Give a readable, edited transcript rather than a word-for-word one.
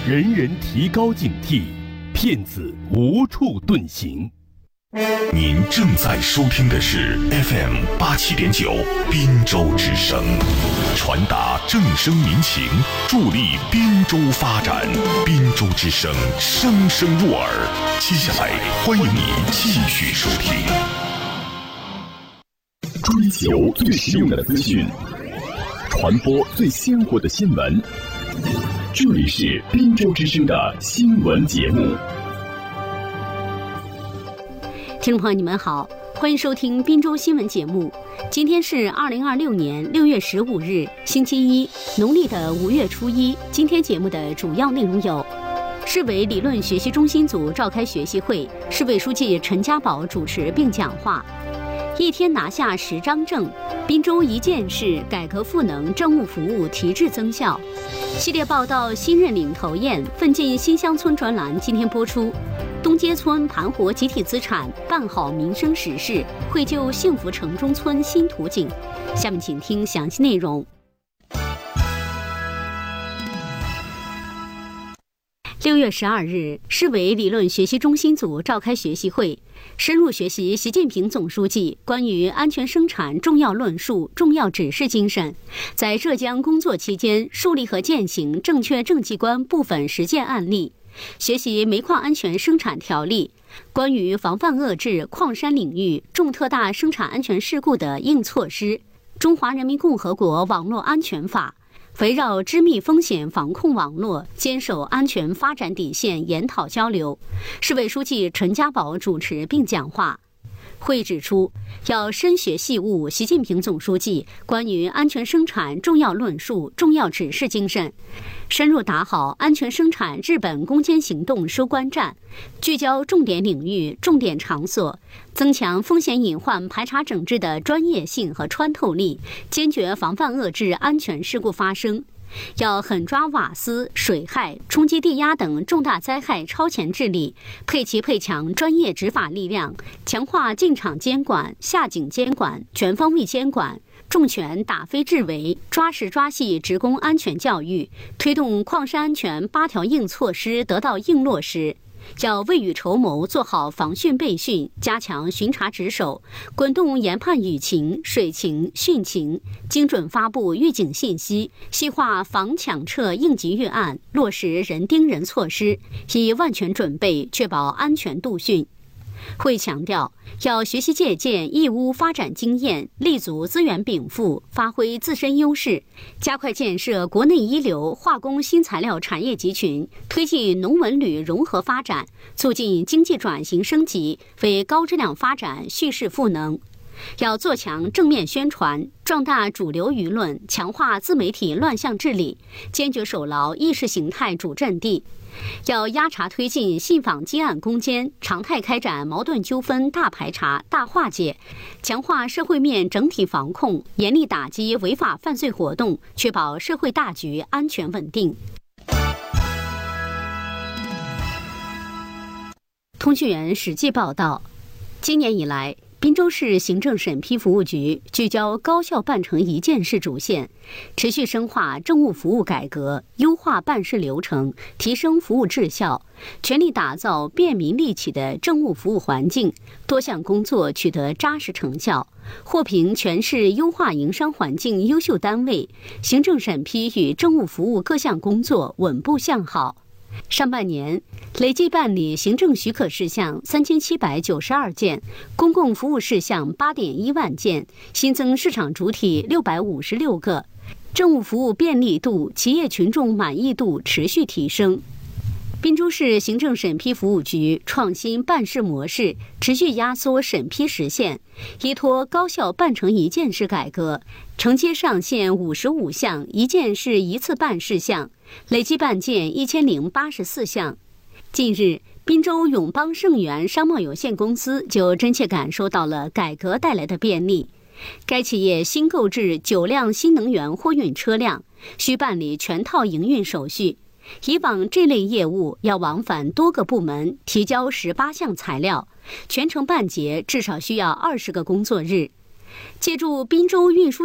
人人提高警惕，骗子无处遁形。 您正在收听的是 FM87.9 滨州之声，传达正声民情，助力滨州发展。滨州之声，声声入耳。接下来，欢迎你继续收听。 追求最实用的资讯，传播最鲜活的新闻。这里是滨州之声的新闻节目。 听众朋友，你们好，欢迎收听滨州新闻节目。今天是2026年6月15日，星期一，农历的5月初一。今天节目的主要内容有：市委理论学习中心组召开学习会，市委书记陈家宝主持并讲话。一天拿下10张证，滨州一件事改革赋能政务服务提质增效。系列报道新任领头雁奋进新乡村专栏今天播出。东街村盘活集体资产，办好民生实事，绘就幸福城中村新图景。下面请听详细内容。6月12日，市委理论学习中心组召开学习会，深入学习习近平总书记关于安全生产重要论述、重要指示精神，在浙江工作期间树立和践行正确政绩观部分实践案例，学习煤矿安全生产条例关于防范遏制矿山领域重特大生产安全事故的硬措施，中华人民共和国网络安全法，围绕织密风险防控网络坚守安全发展底线研讨交流。市委书记陈家宝主持并讲话。会指出，要深学细悟习近平总书记关于安全生产重要论述、重要指示精神，深入打好安全生产日本攻坚行动收官战，聚焦重点领域、重点场所，增强风险隐患排查整治的专业性和穿透力，坚决防范遏制安全事故发生。要狠抓瓦斯、水害、冲击地压等重大灾害超前治理，配齐配强专业执法力量，强化进场监管、下井监管、全方位监管，重拳打非治为，抓实抓细职工安全教育，推动矿山安全8条硬措施得到硬落实。要未雨绸缪，做好防汛备汛，加强巡查值守，滚动研判雨情、水情、汛情，精准发布预警信息，细化防抢撤应急预案，落实人盯人措施，以万全准备确保安全度汛。会强调，要学习借鉴义乌发展经验，立足资源禀赋，发挥自身优势，加快建设国内一流化工新材料产业集群，推进农文旅融合发展，促进经济转型升级，为高质量发展蓄势赋能。要做强正面宣传，壮大主流舆论，强化自媒体乱象治理，坚决守牢意识形态主阵地。要压查推进信访积案攻坚，常态开展矛盾纠纷大排查、大化解，强化社会面整体防控，严厉打击违法犯罪活动，确保社会大局安全稳定。通讯员实际报道，今年以来，滨州市行政审批服务局聚焦高效办成一件事主线，持续深化政务服务改革，优化办事流程，提升服务质效，全力打造便民利企的政务服务环境，多项工作取得扎实成效，获评全市优化营商环境优秀单位，行政审批与政务服务各项工作稳步向好。上半年累计办理行政许可事项3792件，公共服务事项8.1万件，新增市场主体656个，政务服务便利度、企业群众满意度持续提升。滨州市行政审批服务局创新办事模式，持续压缩审批时限，依托高效办成一件事改革，承接上线55项一件事一次办事项，累计办件1084项。近日，滨州永邦盛源商贸有限公司就真切感受到了改革带来的便利。该企业新购置9辆新能源货运车辆，需办理全套营运手续。以往这类业务要往返多个部门，提交18项材料，全程办结至少需要20个工作日。借助滨州运输